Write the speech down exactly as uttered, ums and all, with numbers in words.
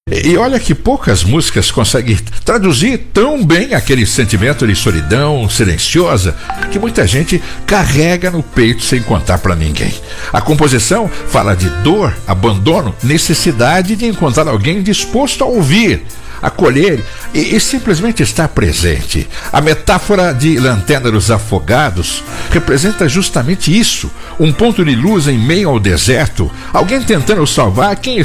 E olha que poucas músicas conseguem traduzir tão bem aquele sentimento de solidão silenciosa que muita gente carrega no peito sem contar pra ninguém. A composição fala de dor, abandono, necessidade de encontrar alguém disposto a ouvir, acolher e, e simplesmente estar presente. A metáfora de Lanterna dos Afogados representa justamente isso, um ponto de luz em meio ao deserto, alguém tentando salvar quem